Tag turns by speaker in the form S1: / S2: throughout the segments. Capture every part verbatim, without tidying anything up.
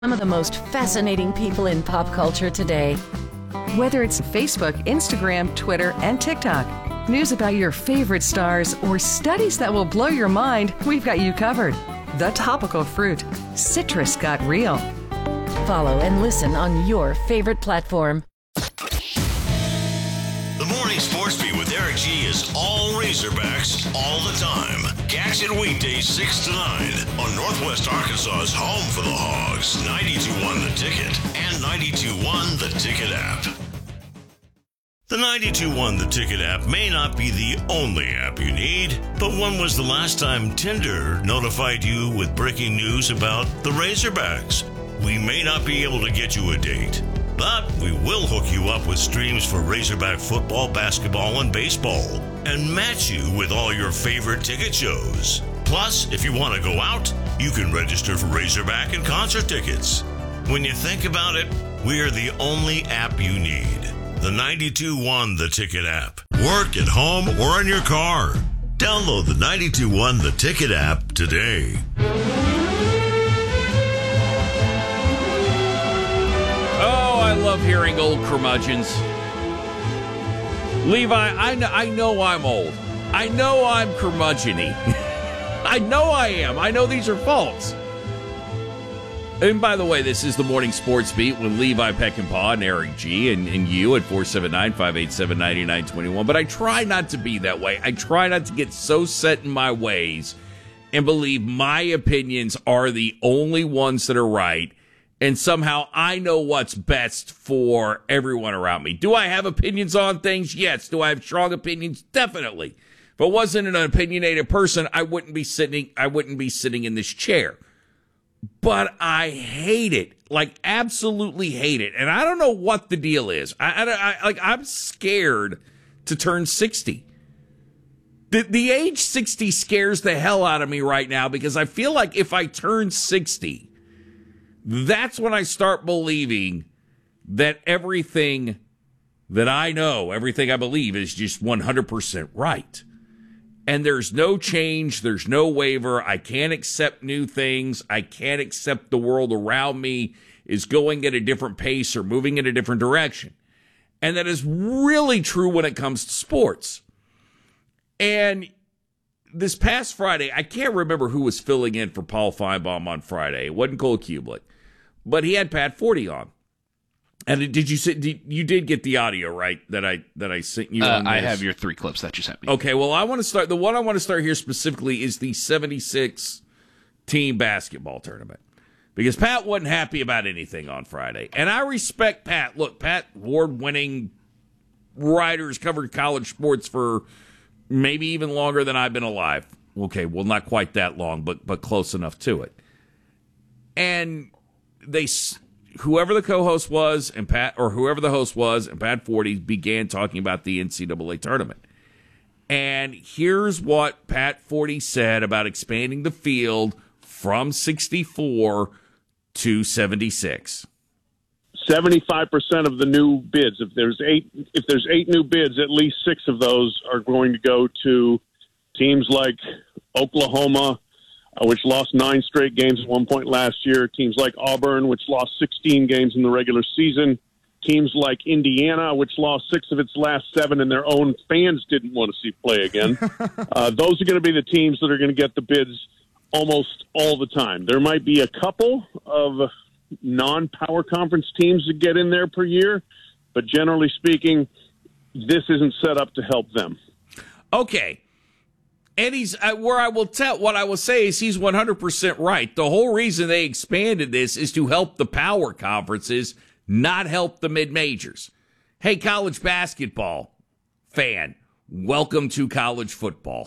S1: Some of the most fascinating people in pop culture today. Whether it's Facebook, Instagram, Twitter, and TikTok, news about your favorite stars, or studies that will blow your mind, we've got you covered. The Topical Fruit. Citrus got real. Follow and listen on your favorite platform.
S2: The Morning Sports Beat with Eric G is all Razorbacks all the time. Catch it weekdays six to nine on Northwest Arkansas's home for the Hogs, ninety-two point one The Ticket and ninety-two point one The Ticket app. The ninety-two point one The Ticket app may not be the only app you need, but when was the last time Tinder notified you with breaking news about the Razorbacks? We may not be able to get you a date, but we will hook you up with streams for Razorback football, basketball, and baseball, and match you with all your favorite ticket shows. Plus, if you want to go out, you can register for Razorback and concert tickets. When you think about it, we are the only app you need. The ninety-two point one The Ticket app. Work at home or in your car. Download the ninety-two point one The Ticket app today.
S3: I love hearing old curmudgeons. Levi, I know, I know I'm old. I know I'm curmudgeon-y. I know I am. I know these are faults. And by the way, this is the Morning Sports Beat with Levi Peckinpah and Eric G. and, and you at four seven nine, five eight seven, nine nine two one. But I try not to be that way. I try not to get so set in my ways and believe my opinions are the only ones that are right. And somehow I know what's best for everyone around me. Do I have opinions on things? Yes. Do I have strong opinions? Definitely. If I wasn't an opinionated person, I wouldn't be sitting, I wouldn't be sitting in this chair. But I hate it. Like, absolutely hate it. And I don't know what the deal is. I, I, I like, I'm scared to turn sixty. The, the age sixty scares the hell out of me right now because I feel like if I turn sixty, that's when I start believing that everything that I know, everything I believe is just one hundred percent right. And there's no change. There's no waiver. I can't accept new things. I can't accept the world around me is going at a different pace or moving in a different direction. And that is really true when it comes to sports. And this past Friday, I can't remember who was filling in for Paul Feinbaum on Friday. It wasn't Cole Kublik. But he had Pat Forty on, and did you did, you did get the audio right that I that I sent you?
S4: Uh,
S3: on
S4: I have your three clips that you sent me.
S3: Okay, well I want to start. The one I want to start here specifically is the seventy-six team basketball tournament because Pat wasn't happy about anything on Friday, and I respect Pat. Look, Pat, award-winning writers, covered college sports for maybe even longer than I've been alive. Okay, well not quite that long, but but close enough to it, and. They, whoever the co-host was, and Pat, or whoever the host was, and Pat Forty began talking about the N C double A tournament. And here's what Pat Forty said about expanding the field from sixty-four to seventy-six.
S5: seventy-five percent of the new bids, if there's eight, if there's eight new bids, at least six of those are going to go to teams like Oklahoma, Uh, which lost nine straight games at one point last year. Teams like Auburn, which lost sixteen games in the regular season. Teams like Indiana, which lost six of its last seven, and their own fans didn't want to see play again. uh, those are going to be the teams that are going to get the bids almost all the time. There might be a couple of non-power conference teams that get in there per year, but generally speaking, this isn't set up to help them.
S3: Okay. And he's uh, where I will tell what I will say is he's one hundred percent right. The whole reason they expanded this is to help the power conferences, not help the mid-majors. Hey, college basketball fan, welcome to college football.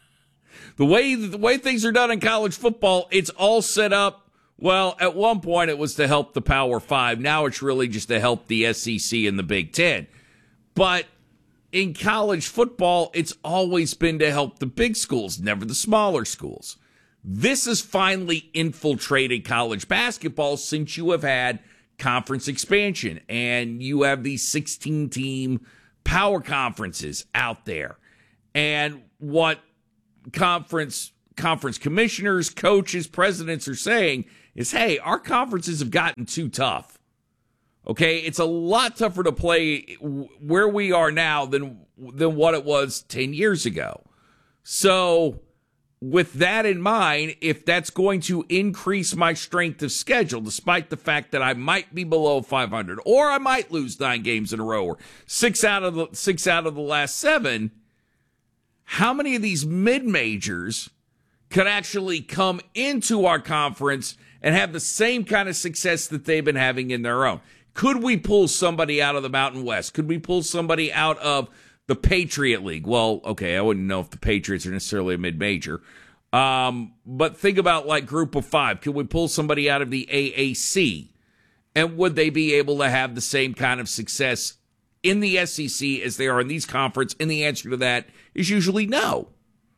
S3: the way the way things are done in college football, it's all set up. Well, at one point it was to help the Power Five. Now it's really just to help the S E C and the Big Ten. But in college football, it's always been to help the big schools, never the smaller schools. This has finally infiltrated college basketball since you have had conference expansion and you have these sixteen-team power conferences out there. And what conference conference commissioners, coaches, presidents are saying is, hey, our conferences have gotten too tough. Okay, it's a lot tougher to play where we are now than than what it was ten years ago. So with that in mind, if that's going to increase my strength of schedule, despite the fact that I might be below five hundred, or I might lose nine games in a row, or six out of the six out of the last seven, how many of these mid-majors could actually come into our conference and have the same kind of success that they've been having in their own? Could we pull somebody out of the Mountain West? Could we pull somebody out of the Patriot League? Well, okay, I wouldn't know if the Patriots are necessarily a mid-major. Um, but think about like Group of Five. Could we pull somebody out of the A A C? And would they be able to have the same kind of success in the S E C as they are in these conferences? And the answer to that is usually no.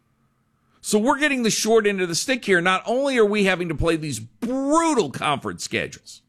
S3: So we're getting the short end of the stick here. Not only are we having to play these brutal conference schedules,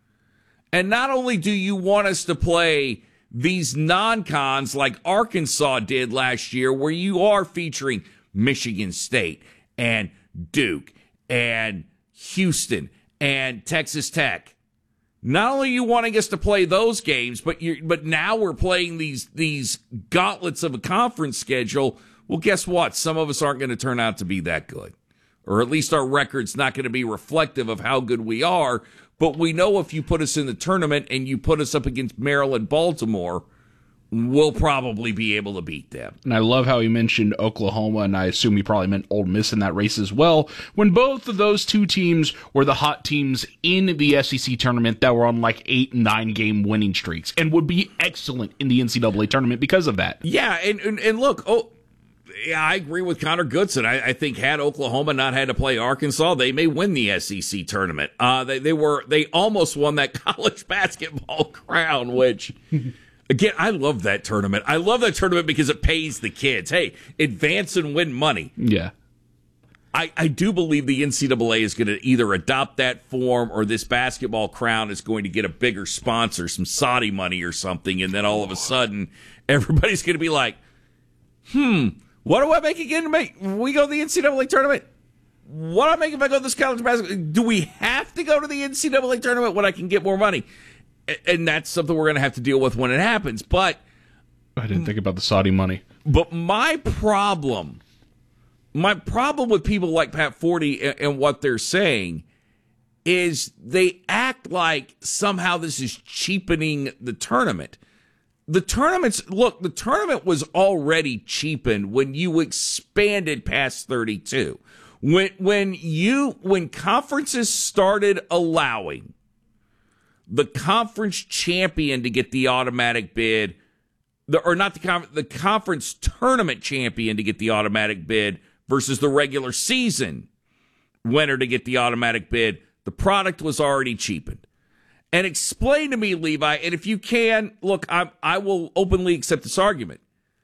S3: and not only do you want us to play these non-cons like Arkansas did last year, where you are featuring Michigan State and Duke and Houston and Texas Tech. Not only are you wanting us to play those games, but you but now we're playing these these gauntlets of a conference schedule. Well, guess what? Some of us aren't going to turn out to be that good. Or at least our record's not going to be reflective of how good we are. But we know if you put us in the tournament and you put us up against Maryland, Baltimore, we'll probably be able to beat them.
S4: And I love how he mentioned Oklahoma, and I assume he probably meant Ole Miss in that race as well, when both of those two teams were the hot teams in the S E C tournament that were on like eight, nine-game winning streaks and would be excellent in the N C double A tournament because of that.
S3: Yeah, and, and, and look, oh, yeah, I agree with Connor Goodson. I, I think had Oklahoma not had to play Arkansas, they may win the S E C tournament. Uh, they, they were they almost won that college basketball crown, which, again, I love that tournament. I love that tournament because it pays the kids. Hey, advance and win money.
S4: Yeah.
S3: I, I do believe the N C double A is going to either adopt that form or this basketball crown is going to get a bigger sponsor, some Saudi money or something, and then all of a sudden everybody's going to be like, hmm, what do I make again to make? We go to the N C double A tournament? What do I make if I go to this college basketball? Do we have to go to the N C double A tournament when I can get more money? And that's something we're going to have to deal with when it happens. But
S4: I didn't think about the Saudi money.
S3: But my problem, my problem with people like Pat Forty and, and what they're saying is they act like somehow this is cheapening the tournament. The tournaments, look, the tournament was already cheapened when you expanded past thirty-two. When when you when conferences started allowing the conference champion to get the automatic bid, the, or not the conference, the conference tournament champion to get the automatic bid versus the regular season winner to get the automatic bid, the product was already cheapened. And explain to me, Levi, and if you can, look, I, I will openly accept this argument.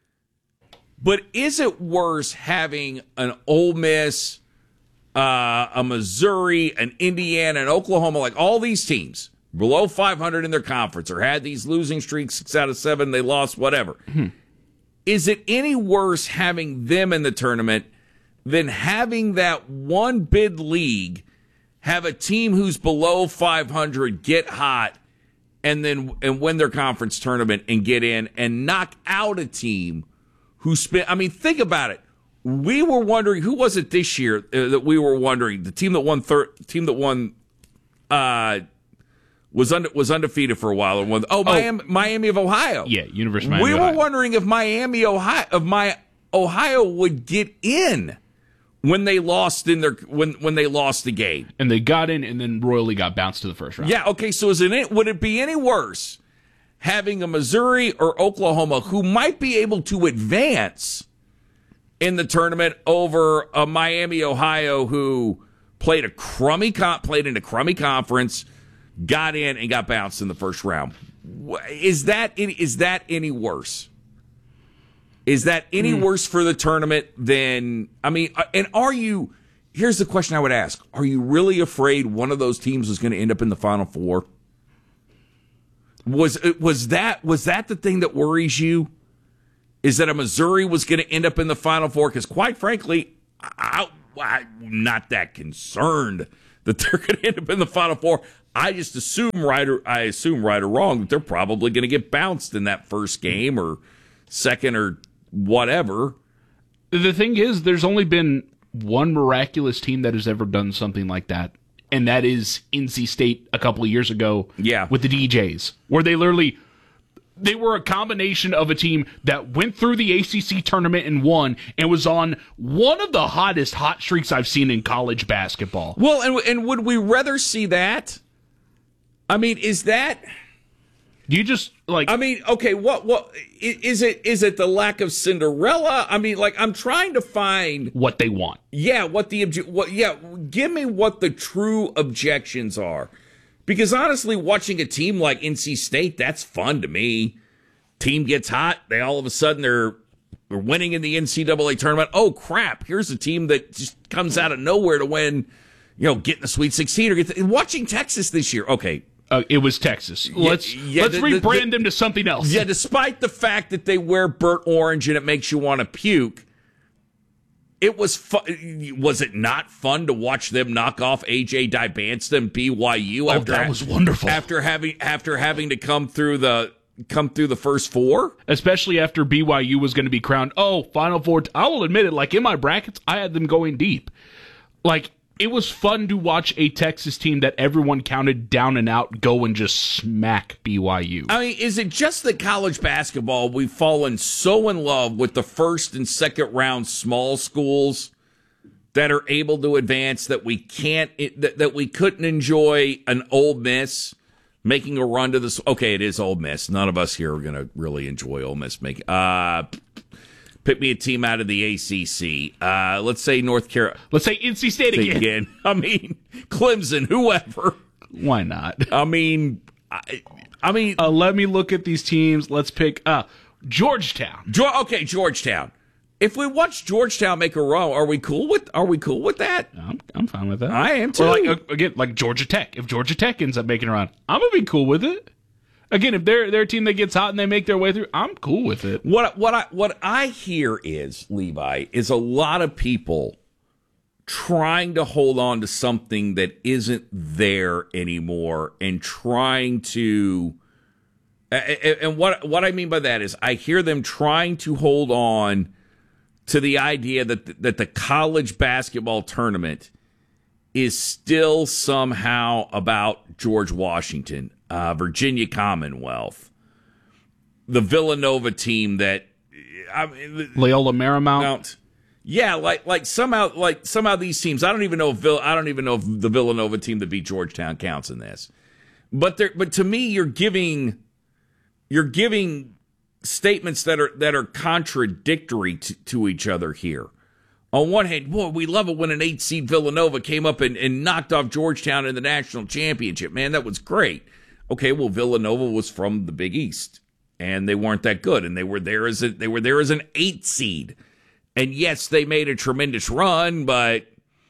S3: But is it worse having an Ole Miss, uh, a Missouri, an Indiana, an Oklahoma, like all these teams below five hundred in their conference or had these losing streaks, six out of seven, they lost, whatever. Mm-hmm. Is it any worse having them in the tournament than having that one bid league have a team who's below five hundred get hot and then and win their conference tournament and get in and knock out a team who spent? I mean, think about it. We were wondering, who was it this year uh, that we were wondering? The team that won third, team that won uh, was unde- was undefeated for a while and won. Oh, Miami, oh, Miami of Ohio.
S4: Yeah, University of Miami.
S3: We were
S4: Ohio.
S3: wondering if Miami Ohio of my Ohio would get in when they lost in their when when they lost the game,
S4: and they got in, and then royally got bounced to the first round.
S3: Yeah, okay. So is it would it be any worse having a Missouri or Oklahoma who might be able to advance in the tournament over a Miami, Ohio who played a crummy con- played in a crummy conference, got in and got bounced in the first round? Is that is that any worse? Is that any mm. worse for the tournament than, I mean, and are you, here's the question I would ask. Are you really afraid one of those teams was going to end up in the Final Four? Was was that was that the thing that worries you? Is that a Missouri was going to end up in the Final Four? Because quite frankly, I, I'm not that concerned that they're going to end up in the Final Four. I just assume right or I assume right or wrong that they're probably going to get bounced in that first game or second or whatever.
S4: The thing is, there's only been one miraculous team that has ever done something like that, and that is N C State a couple of years ago
S3: yeah.
S4: with the D Js, where they literally they were a combination of a team that went through the A C C tournament and won and was on one of the hottest hot streaks I've seen in college basketball.
S3: Well, and, and would we rather see that? I mean, is that...
S4: You just like
S3: I mean, okay, what what is it is it the lack of Cinderella? I mean, like I'm trying to find
S4: what they want.
S3: Yeah, what the obje- what yeah, give me what the true objections are. Because honestly, watching a team like N C State, that's fun to me. Team gets hot, they all of a sudden they're they're winning in the N C double A tournament. Oh crap, here's a team that just comes out of nowhere to win, you know, get in the Sweet sixteen or get the, watching Texas this year. Okay,
S4: Uh, it was Texas. Let's
S3: yeah, yeah,
S4: let's
S3: the,
S4: rebrand
S3: the, the,
S4: them to something else.
S3: Yeah, despite the fact that they wear burnt orange and it makes you want to puke, it was fu- was it not fun to watch them knock off A J Dybansta and B Y U?
S4: Oh,
S3: after,
S4: that was wonderful.
S3: After having after having to come through the come through the first four,
S4: especially after B Y U was going to be crowned. Oh, Final Four. I will admit it. Like in my brackets, I had them going deep. Like. It was fun to watch a Texas team that everyone counted down and out go and just smack B Y U.
S3: I mean, is it just that college basketball, we've fallen so in love with the first and second round small schools that are able to advance that we can't, that, that we couldn't enjoy an Ole Miss making a run to this? Okay, it is Ole Miss. None of us here are going to really enjoy Ole Miss making. Uh, Pick me a team out of the A C C. Uh, let's say North Carolina.
S4: Let's say N C State again.
S3: again. I mean, Clemson, whoever.
S4: Why not?
S3: I mean, I, I mean.
S4: Uh, let me look at these teams. Let's pick uh, Georgetown.
S3: Jo- okay, Georgetown. If we watch Georgetown make a run, are we cool with? Are we cool with that?
S4: I'm, I'm fine with that.
S3: I am too.
S4: Or like uh, again, like Georgia Tech. If Georgia Tech ends up making a run, I'm gonna be cool with it. Again, if they're they're a team that gets hot and they make their way through, I'm cool with it.
S3: What what I what I hear is, Levi, is a lot of people trying to hold on to something that isn't there anymore and trying to and what what I mean by that is I hear them trying to hold on to the idea that that the college basketball tournament is still somehow about George Washington. Uh, Virginia Commonwealth, the Villanova team that I mean,
S4: Loyola Marymount.
S3: Mount, yeah, like like somehow like somehow these teams. I don't even know if Vill, I don't even know if the Villanova team that beat Georgetown counts in this. But there, but to me, you're giving you're giving statements that are that are contradictory to, to each other here. On one hand, boy, we love it when an eight seed Villanova came up and, and knocked off Georgetown in the national championship. Man, that was great. Okay, well, Villanova was from the Big East, and they weren't that good, and they were there as a, they were there as an eight seed, and yes, they made a tremendous run, but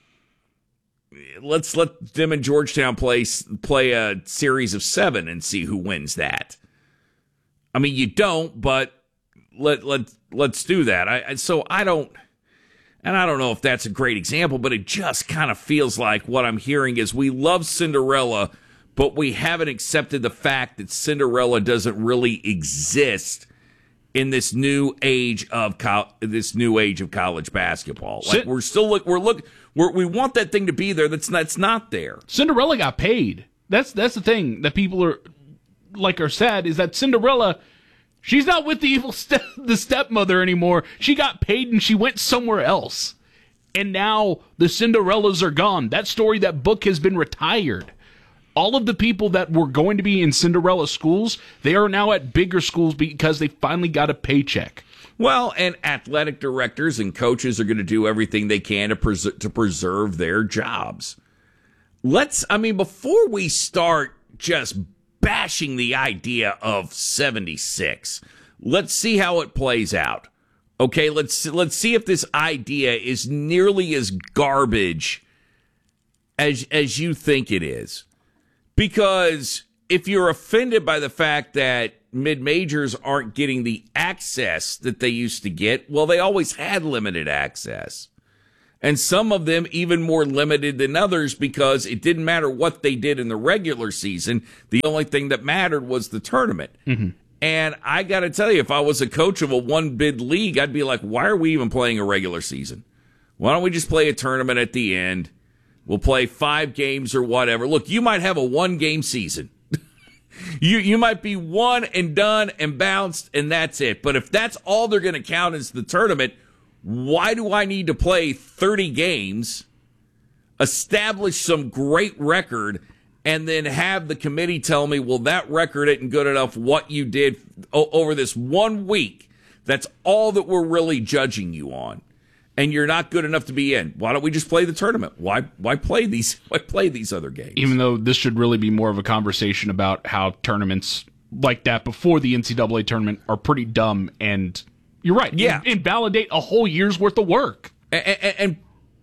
S3: let's let them and Georgetown play play a series of seven and see who wins that. I mean, you don't, but let let let's do that. I so I don't, and I don't know if that's a great example, but it just kind of feels like what I'm hearing is we love Cinderella. But we haven't accepted the fact that Cinderella doesn't really exist in this new age of co- this new age of college basketball. Like we're still look, we're look, we're, we want that thing to be there. That's that's not there.
S4: Cinderella got paid. That's that's the thing that people are like are sad is that Cinderella, she's not with the evil step the stepmother anymore. She got paid and she went somewhere else. And now the Cinderellas are gone. That story, that book has been retired. All of the people that were going to be in Cinderella schools, they are now at bigger schools because they finally got a paycheck.
S3: Well, and athletic directors and coaches are going to do everything they can to, pres- to preserve their jobs. Let's, I mean, before we start just bashing the idea of seventy-six, let's see how it plays out. Okay, let's let's see if this idea is nearly as garbage as as you think it is. Because if you're offended by the fact that mid-majors aren't getting the access that they used to get, well, they always had limited access. And some of them even more limited than others because it didn't matter what they did in the regular season. The only thing that mattered was the tournament. Mm-hmm. And I got to tell you, if I was a coach of a one-bid league, I'd be like, why are we even playing a regular season? Why don't we just play a tournament at the end? We'll play five games or whatever. Look, you might have a one-game season. you you might be one and done and bounced, and that's it. But if that's all they're going to count as the tournament, why do I need to play thirty games, establish some great record, and then have the committee tell me, well, that record isn't good enough, what you did o- over this one week? That's all that we're really judging you on. And you're not good enough to be in. Why don't we just play the tournament? Why why play these why play these other games?
S4: Even though this should really be more of a conversation about how tournaments like that before the N C double A tournament are pretty dumb, and you're right.
S3: Yeah.
S4: Invalidate a whole year's worth of work.
S3: And, and, and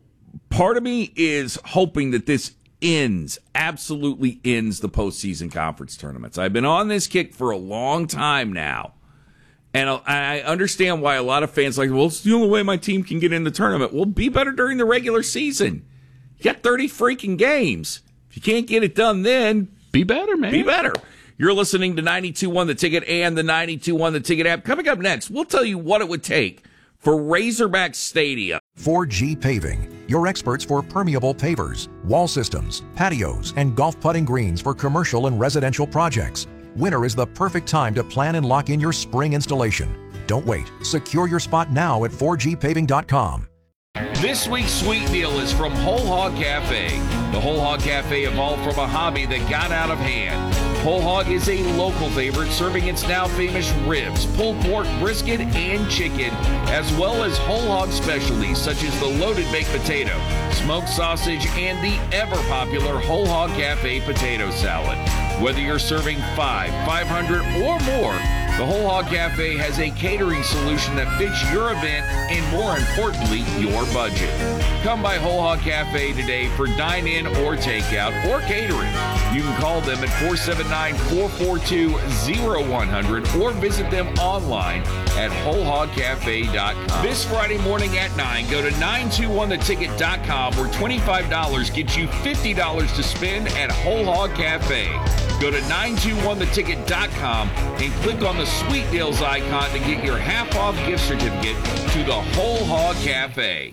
S3: part of me is hoping that this ends, absolutely ends the postseason conference tournaments. I've been on this kick for a long time now. And I understand why a lot of fans are like, well, it's the only way my team can get in the tournament. Well, be better during the regular season. You got thirty freaking games. If you can't get it done then,
S4: be better, man.
S3: Be better. You're listening to ninety-two point one The Ticket and the ninety-two point one The Ticket app. Coming up next, we'll tell you what it would take for Razorback Stadium.
S6: four G Paving, your experts for permeable pavers, wall systems, patios, and golf putting greens for commercial and residential projects. Winter is the perfect time to plan and lock in your spring installation. Don't wait. Secure your spot now at four G paving dot com.
S3: This week's sweet deal is from Whole Hog Cafe. The Whole Hog Cafe evolved from a hobby that got out of hand. Whole Hog is a local favorite, serving its now famous ribs, pulled pork, brisket, and chicken, as well as whole hog specialties such as the loaded baked potato, smoked sausage, and the ever-popular Whole Hog Cafe potato salad. Whether you're serving five, five hundred, or more, the Whole Hog Cafe has a catering solution that fits your event and, more importantly, your budget. Come by Whole Hog Cafe today for dine-in or takeout or catering. You can call them at four seven nine, four four two, zero one zero zero or visit them online at whole hog cafe dot com. This Friday morning at nine, go to nine two one the ticket dot com where twenty-five dollars gets you fifty dollars to spend at Whole Hog Cafe. Go to nine two one the ticket dot com and click on the Sweet Deals icon to get your half-off gift certificate to the Whole Hog Cafe.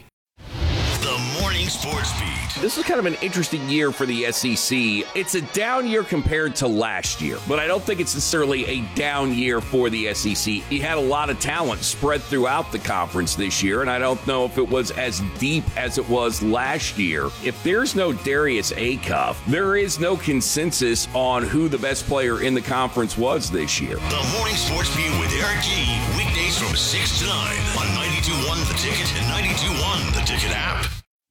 S2: The Morning Sports Beat.
S3: This is kind of an interesting year for the S E C. It's a down year compared to last year, but I don't think it's necessarily a down year for the S E C. You had a lot of talent spread throughout the conference this year, and I don't know if it was as deep as it was last year. If there's no Darius Acuff, there is no consensus on who the best player in the conference was this year.
S2: The Morning Sports Beat with Eric G. Weekdays from six to nine on ninety-two point one The Ticket and ninety-two point one The Ticket app.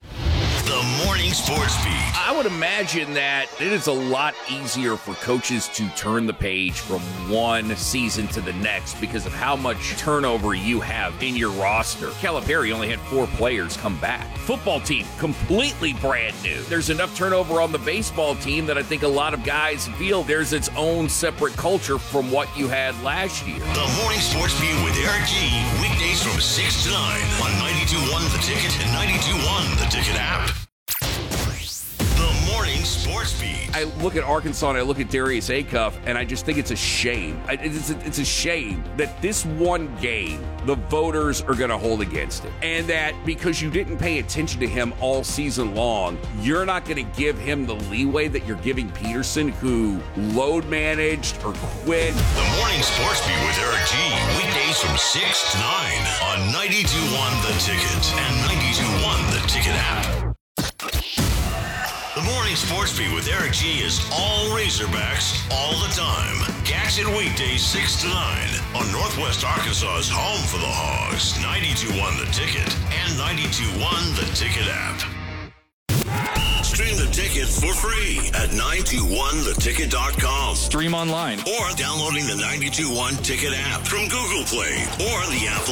S2: The Morning Sports Beat.
S3: I would imagine that it is a lot easier for coaches to turn the page from one season to the next because of how much turnover you have in your roster. Calipari only had four players come back. Football team, completely brand new. There's enough turnover on the baseball team that I think a lot of guys feel there's its own separate culture from what you had last year.
S2: The Morning Sports Beat with Eric G. Weekdays from six to nine on ninety-two point one The Ticket and ninety-two point one The Ticket app. The Morning Sports Beat.
S3: I look at Arkansas and I look at Darius Acuff, and I just think it's a shame. It's a, it's a shame that this one game, the voters are going to hold against it. And that because you didn't pay attention to him all season long, you're not going to give him the leeway that you're giving Peterson, who load managed or quit.
S2: The Morning Sports Beat with Eric G. Weekdays from six to nine on ninety-two point one The Ticket and ninety-two point one The Ticket app. The Morning Sports Beat with Eric G. is all Razorbacks all the time. Catch it weekdays six to nine on Northwest Arkansas's home for the Hogs, ninety-two point one The Ticket and ninety-two point one The Ticket app. Stream the ticket for free at nine two one the ticket dot com.
S7: Stream online.
S2: Or downloading the ninety-two point one Ticket app from Google Play or the Apple